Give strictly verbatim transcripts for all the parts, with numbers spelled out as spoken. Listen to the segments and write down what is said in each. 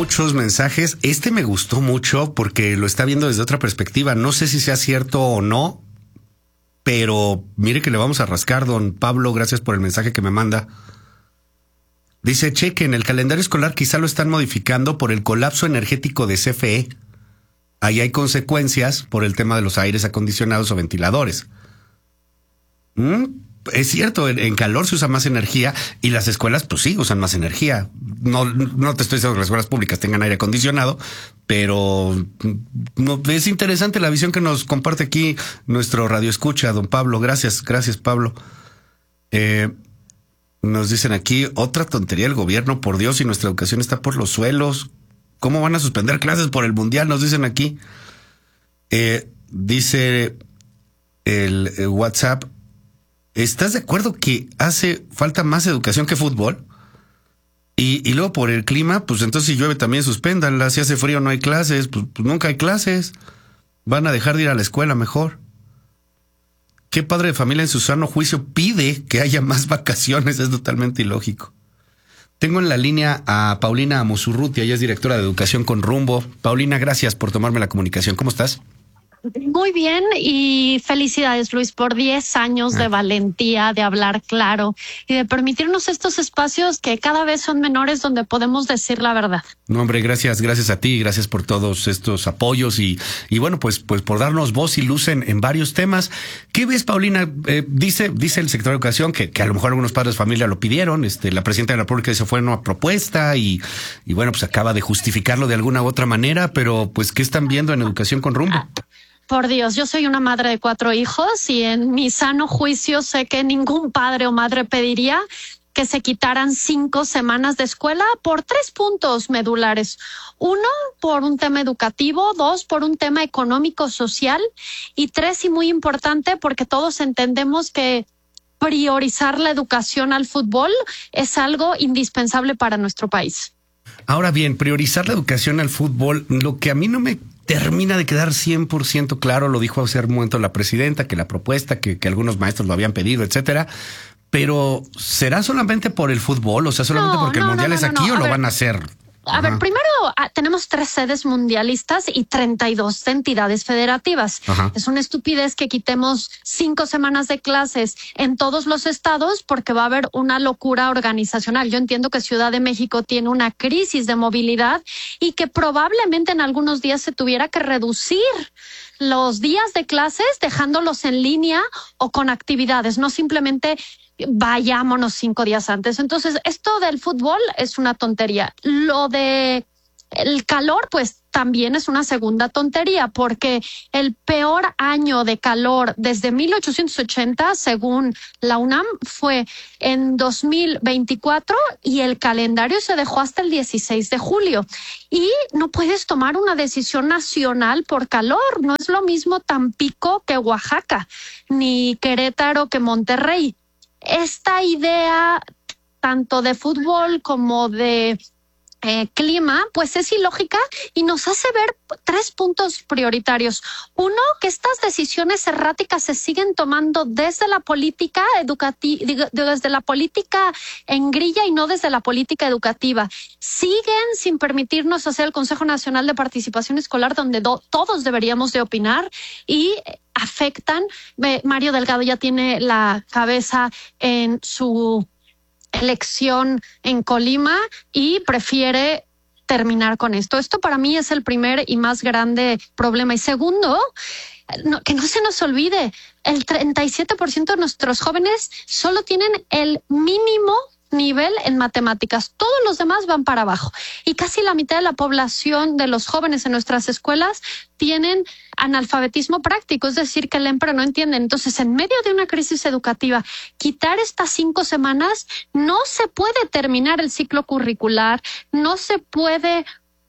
muchos mensajes. Este me gustó mucho porque lo está viendo desde otra perspectiva. No sé si sea cierto o no, pero mire que le vamos a rascar, don Pablo. Gracias por el mensaje que me manda. Dice, cheque, en el calendario escolar quizá lo están modificando por el colapso energético de C F E. Ahí hay consecuencias por el tema de los aires acondicionados o ventiladores. ¿Mm? Es cierto, en, en calor se usa más energía y las escuelas, pues sí, usan más energía. No, no te estoy diciendo que las escuelas públicas tengan aire acondicionado, pero no, es interesante la visión que nos comparte aquí nuestro radioescucha, don Pablo. Gracias, gracias, Pablo. Eh, nos dicen aquí, otra tontería del gobierno, por Dios, y nuestra educación está por los suelos. ¿Cómo van a suspender clases por el mundial? Nos dicen aquí. Eh, dice el, el WhatsApp, ¿estás de acuerdo que hace falta más educación que fútbol? Y, y luego por el clima, pues entonces si llueve también suspéndanla. Si hace frío no hay clases, pues, pues nunca hay clases. Van a dejar de ir a la escuela mejor. ¿Qué padre de familia en su sano juicio pide que haya más vacaciones? Es totalmente ilógico. Tengo en la línea a Paulina Amosurrutia, ella es directora de Educación con Rumbo. Paulina, gracias por tomarme la comunicación. ¿Cómo estás? Muy bien y felicidades, Luis, por diez años ah. de valentía, de hablar claro y de permitirnos estos espacios que cada vez son menores donde podemos decir la verdad. No, hombre, gracias, gracias a ti, gracias por todos estos apoyos y, y bueno, pues, pues por darnos voz y luz en, en varios temas. ¿Qué ves, Paulina? Eh, dice, dice el sector de educación que, que a lo mejor algunos padres de familia lo pidieron, este, la presidenta de la República hizo fue una propuesta y, y bueno, pues acaba de justificarlo de alguna u otra manera, pero pues, ¿qué están viendo en Educación con Rumbo? Ah. Por Dios, yo soy una madre de cuatro hijos y en mi sano juicio sé que ningún padre o madre pediría que se quitaran cinco semanas de escuela por tres puntos medulares. Uno, por un tema educativo, dos, por un tema económico, social y tres, y muy importante, porque todos entendemos que priorizar la educación al fútbol es algo indispensable para nuestro país. Ahora bien, priorizar la educación al fútbol, lo que a mí no me termina de quedar cien por ciento claro, lo dijo hace un momento la presidenta, que la propuesta, que, que algunos maestros lo habían pedido, etcétera, pero ¿será solamente por el fútbol? O sea, solamente no, porque no, el mundial no, no, es aquí no, no. o a lo ver, van a hacer. A Ajá. ver, primero a, tenemos tres sedes mundialistas y treinta y dos entidades federativas. Ajá. Es una estupidez que quitemos cinco semanas de clases en todos los estados porque va a haber una locura organizacional. Yo entiendo que Ciudad de México tiene una crisis de movilidad y que probablemente en algunos días se tuviera que reducir los días de clases dejándolos en línea o con actividades, no simplemente vayámonos cinco días antes. Entonces, esto del fútbol es una tontería. Lo de el calor, pues también es una segunda tontería, porque el peor año de calor desde mil ochocientos ochenta, según la UNAM, fue en dos mil veinticuatro y el calendario se dejó hasta el dieciséis de julio. Y no puedes tomar una decisión nacional por calor. No es lo mismo Tampico que Oaxaca, ni Querétaro que Monterrey. Esta idea tanto de fútbol como de eh, clima, pues es ilógica y nos hace ver tres puntos prioritarios. Uno, que estas decisiones erráticas se siguen tomando desde la política educativa, desde la política en grilla y no desde la política educativa. Siguen sin permitirnos hacer el Consejo Nacional de Participación Escolar, donde do, todos deberíamos de opinar y afectan. Mario Delgado ya tiene la cabeza en su elección en Colima y prefiere terminar con esto. Esto para mí es el primer y más grande problema. Y segundo, no, que no se nos olvide, el treinta y siete por ciento de nuestros jóvenes solo tienen el mínimo nivel en matemáticas. Todos los demás van para abajo. Y casi la mitad de la población de los jóvenes en nuestras escuelas tienen analfabetismo práctico, es decir, que leen pero no entienden. Entonces, en medio de una crisis educativa, quitar estas cinco semanas, no se puede terminar el ciclo curricular, no se puede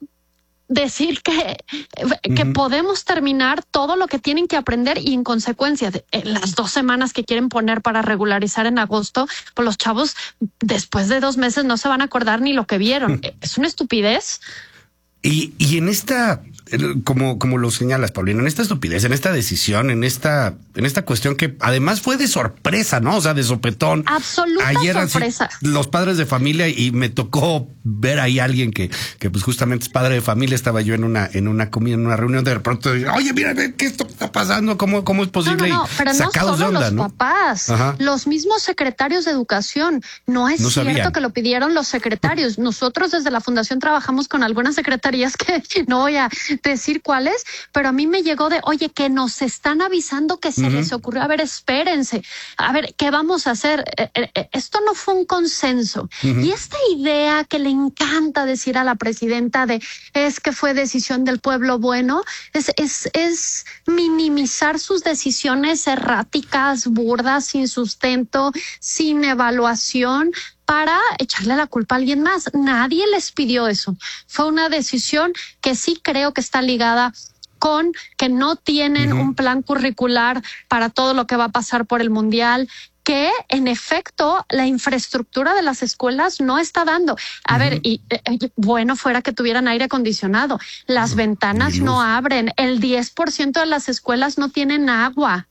decir que, que uh-huh. podemos terminar todo lo que tienen que aprender y en consecuencia de en las dos semanas que quieren poner para regularizar en agosto, pues los chavos después de dos meses no se van a acordar ni lo que vieron. Es una estupidez. Y, y en esta como, como lo señalas, Paulina, en esta estupidez, en esta decisión, en esta, en esta cuestión que además fue de sorpresa, ¿no? O sea, de sopetón. Absoluta Ayer, sorpresa. Así, los padres de familia, y me tocó ver ahí a alguien que, que pues justamente es padre de familia. Estaba yo en una, en una comida, en una reunión, de pronto, oye, mira, ¿qué esto está pasando? ¿Cómo, cómo es posible? No, no, no, pero no solo de onda, los ¿no? papás, Ajá. los mismos secretarios de educación. No es no cierto sabían. que lo pidieron los secretarios. Nosotros desde la Fundación trabajamos con algunas secretarías que no voy a decir cuáles, pero a mí me llegó de, oye, que nos están avisando que se uh-huh. les ocurrió. A ver, espérense. A ver, ¿qué vamos a hacer? Eh, eh, esto no fue un consenso. Uh-huh. Y esta idea que le encanta decir a la presidenta de es que fue decisión del pueblo, bueno, es, es, es minimizar sus decisiones erráticas, burdas, sin sustento, sin evaluación, para echarle la culpa a alguien más. Nadie les pidió eso. Fue una decisión que sí creo que está ligada con que no tienen uh-huh. un plan curricular para todo lo que va a pasar por el Mundial, que en efecto la infraestructura de las escuelas no está dando. A uh-huh. ver, y eh, bueno fuera que tuvieran aire acondicionado. Las uh-huh. ventanas no abren. El diez por ciento de las escuelas no tienen agua.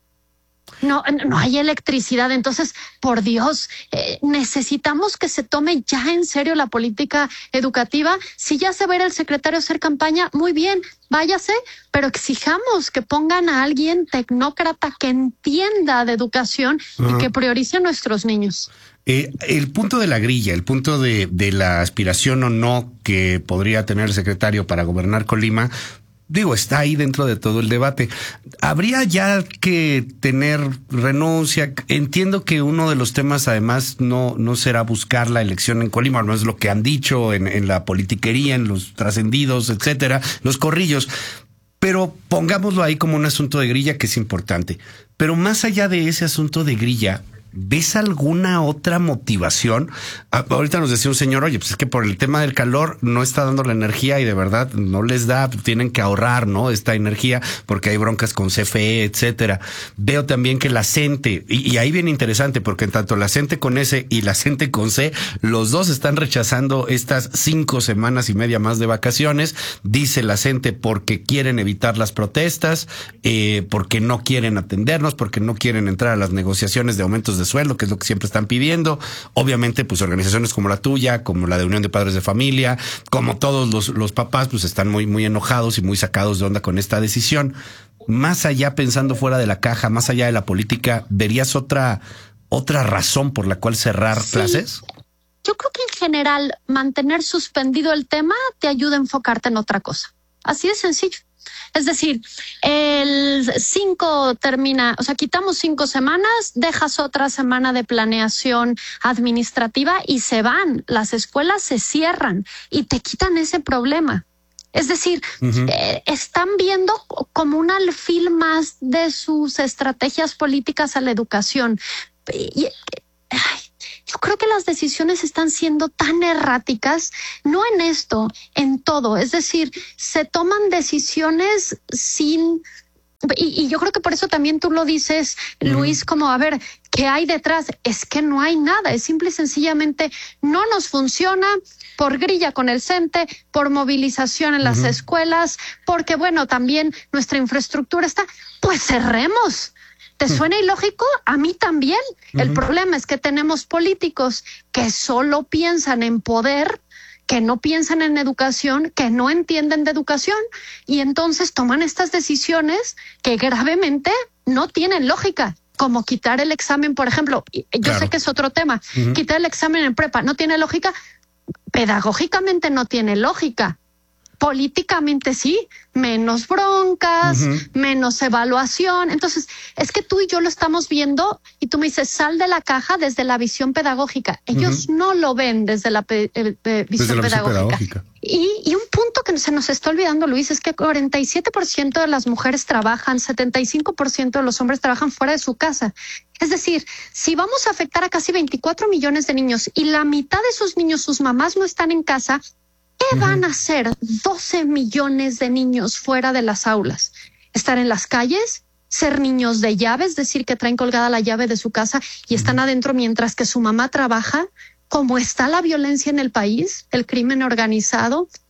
No, no hay electricidad. Entonces, por Dios, eh, necesitamos que se tome ya en serio la política educativa. Si ya se va a ir el secretario a hacer campaña, muy bien, váyase, pero exijamos que pongan a alguien tecnócrata que entienda de educación uh-huh. y que priorice a nuestros niños. Eh, el punto de la grilla, el punto de, de la aspiración o no que podría tener el secretario para gobernar Colima, digo, está ahí dentro de todo el debate. Habría ya que tener renuncia. Entiendo que uno de los temas, además, no, no será buscar la elección en Colima, no es lo que han dicho en, en la politiquería, en los trascendidos, etcétera, los corrillos. Pero pongámoslo ahí como un asunto de grilla que es importante. Pero más allá de ese asunto de grilla, ¿ves alguna otra motivación? Ah, ahorita nos decía un señor, oye, pues es que por el tema del calor no está dando la energía y de verdad no les da, tienen que ahorrar, ¿no? Esta energía porque hay broncas con C F E, etcétera. Veo también que la CENTE, y, y ahí viene interesante porque en tanto la CENTE con S y la CENTE con C, los dos están rechazando estas cinco semanas y media más de vacaciones. Dice la CENTE porque quieren evitar las protestas, eh, porque no quieren atendernos, porque no quieren entrar a las negociaciones de aumentos de de sueldo, que es lo que siempre están pidiendo. Obviamente, pues organizaciones como la tuya, como la de Unión de Padres de Familia, como todos los, los papás, pues están muy, muy enojados y muy sacados de onda con esta decisión. Más allá, pensando fuera de la caja, más allá de la política, ¿verías otra, otra razón por la cual cerrar sí. clases? Yo creo que en general mantener suspendido el tema te ayuda a enfocarte en otra cosa. Así de sencillo. Es decir, el cinco termina, o sea, quitamos cinco semanas, dejas otra semana de planeación administrativa y se van. Las escuelas se cierran y te quitan ese problema. Es decir, uh-huh. eh, están viendo como un alfil más de sus estrategias políticas a la educación. Y, ay, yo creo que las decisiones están siendo tan erráticas, no en esto, en todo. Es decir, se toman decisiones sin... Y, y yo creo que por eso también tú lo dices, Luis, como, a ver, ¿qué hay detrás? Es que no hay nada, es simple y sencillamente no nos funciona por grilla con el CENTE, por movilización en las uh-huh. escuelas, porque, bueno, también nuestra infraestructura está, pues cerremos. ¿Te suena ilógico? A mí también. Uh-huh. El problema es que tenemos políticos que solo piensan en poder, que no piensan en educación, que no entienden de educación y entonces toman estas decisiones que gravemente no tienen lógica, como quitar el examen, por ejemplo. Yo claro. sé que es otro tema. Uh-huh. Quitar el examen en prepa no tiene lógica. Pedagógicamente no tiene lógica. Políticamente sí, menos broncas, uh-huh. menos evaluación. Entonces, es que tú y yo lo estamos viendo y tú me dices, sal de la caja desde la visión pedagógica. Ellos uh-huh. no lo ven desde la pe- eh, eh, visión desde la pedagógica. Visión pedagógica. Y, y un punto que se nos está olvidando, Luis, es que cuarenta y siete por ciento de las mujeres trabajan, setenta y cinco por ciento de los hombres trabajan fuera de su casa. Es decir, si vamos a afectar a casi veinticuatro millones de niños y la mitad de esos niños, sus mamás no están en casa, ¿qué van a hacer doce millones de niños fuera de las aulas? ¿Estar en las calles? ¿Ser niños de llave? Es decir, que traen colgada la llave de su casa y están adentro mientras que su mamá trabaja. ¿Cómo está la violencia en el país? El crimen organizado.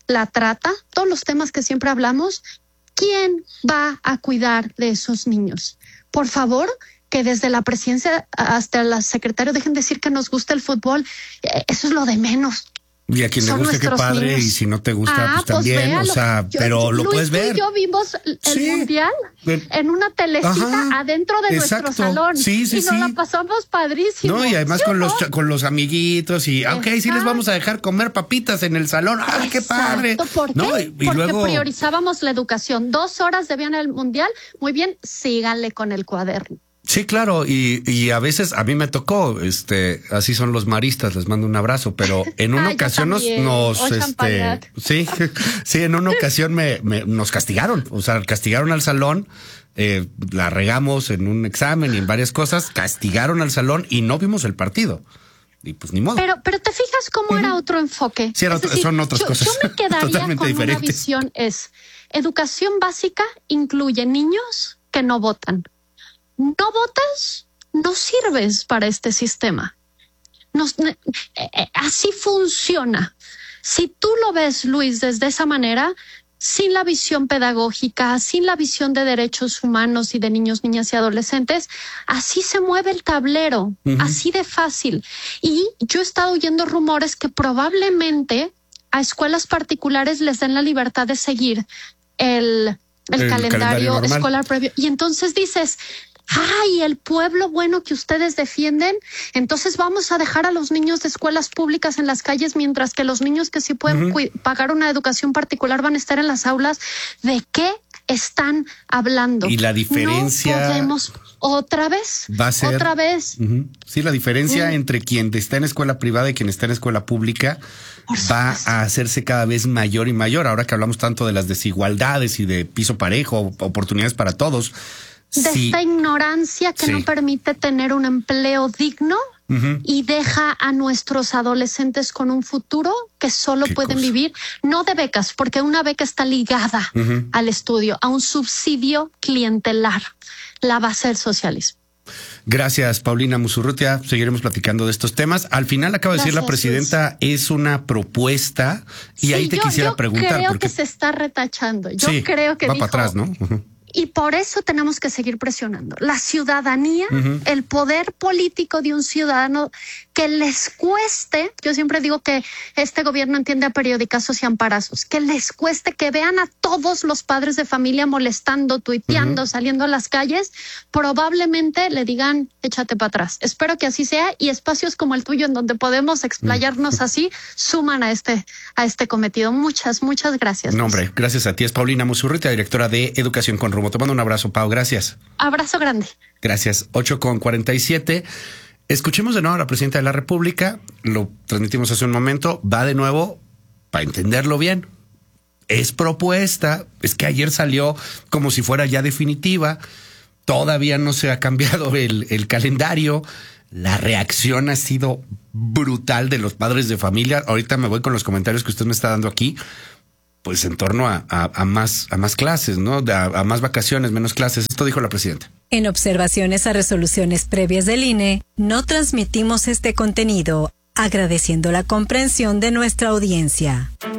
la trata, todos los temas que siempre hablamos, ¿quién va a cuidar de esos niños? Por favor, que desde la presidencia hasta el secretario dejen de decir que nos gusta el fútbol. Eso es lo de menos. Y a quien le guste, qué padre, niños. Y si no te gusta, ah, pues también, pues o sea, yo, pero yo, lo Luis, puedes ver. Y yo vimos el sí. mundial en una telecita Ajá, adentro de exacto. nuestro salón. Sí, sí, y nos sí. la pasamos padrísimo. No, y además ¿sí con no? los con los amiguitos y, ok, sí les vamos a dejar comer papitas en el salón. ¡Ah, qué padre! ¿Por qué? No, y, y Porque luego... priorizábamos la educación. Dos horas debían el mundial. Muy bien, síganle con el cuaderno. Sí, claro, y, y a veces a mí me tocó, este, así son los maristas, les mando un abrazo, pero en una Ay, ocasión nos, nos este, sí, sí, en una ocasión me, me, nos castigaron, o sea, castigaron al salón, eh, la regamos en un examen y en varias cosas, castigaron al salón y no vimos el partido. Y pues ni modo. Pero, pero te fijas cómo uh-huh. era otro enfoque. Sí, era otro, decir, son otras yo, cosas. Yo me quedaría totalmente con diferentes. Una visión es, educación básica incluye niños que no votan. No votas, no sirves para este sistema. Nos, eh, eh, así funciona. Si tú lo ves, Luis, desde esa manera, sin la visión pedagógica, sin la visión de derechos humanos y de niños, niñas y adolescentes, así se mueve el tablero, uh-huh. así de fácil. Y yo he estado oyendo rumores que probablemente a escuelas particulares les den la libertad de seguir el, el, el calendario, calendario escolar previo. Y entonces dices... ¡ay, el pueblo bueno que ustedes defienden! Entonces vamos a dejar a los niños de escuelas públicas en las calles, mientras que los niños que sí pueden uh-huh. cu- pagar una educación particular van a estar en las aulas. ¿De qué están hablando? Y la diferencia... No podemos... ¿Otra vez? Va a ser... ¿Otra vez? Uh-huh. Sí, la diferencia uh-huh. entre quien está en escuela privada y quien está en escuela pública va a hacerse cada vez mayor y mayor. Ahora que hablamos tanto de las desigualdades y de piso parejo, oportunidades para todos... De sí. esta ignorancia que sí. no permite tener un empleo digno uh-huh. y deja a nuestros adolescentes con un futuro que solo ¿Qué pueden cosa? vivir, no de becas, porque una beca está ligada uh-huh. al estudio, a un subsidio clientelar, la base del socialismo. Gracias, Paulina Musurrutia. Seguiremos platicando de estos temas. Al final acaba de decir la presidenta, Luis. Es una propuesta y sí, ahí te yo, quisiera yo preguntar. Creo porque... que se está retachando. Yo sí, creo que va dijo, para atrás, ¿no? Uh-huh. Y por eso tenemos que seguir presionando. La ciudadanía, uh-huh. el poder político de un ciudadano que les cueste, yo siempre digo que este gobierno entiende a periodicazos y amparazos, que les cueste que vean a todos los padres de familia molestando, tuiteando, uh-huh. saliendo a las calles, probablemente le digan, échate para atrás. Espero que así sea y espacios como el tuyo en donde podemos explayarnos uh-huh. así, suman a este, a este cometido. Muchas, muchas gracias. No, hombre, gracias a ti. Es Paulina Musurrutia, directora de Educación con Rumbo. Te mando un abrazo, Pau. Gracias. Abrazo grande. Gracias. ocho con cuarenta y siete. Escuchemos de nuevo a la presidenta de la República. Lo transmitimos hace un momento. Va de nuevo para entenderlo bien. Es propuesta. Es que ayer salió como si fuera ya definitiva. Todavía no se ha cambiado el, el calendario. La reacción ha sido brutal de los padres de familia. Ahorita me voy con los comentarios que usted me está dando aquí. Pues en torno a, a, a más a más clases, ¿no? A, a más vacaciones, menos clases. Esto dijo la presidenta. En observaciones a resoluciones previas del I N E, no transmitimos este contenido, agradeciendo la comprensión de nuestra audiencia.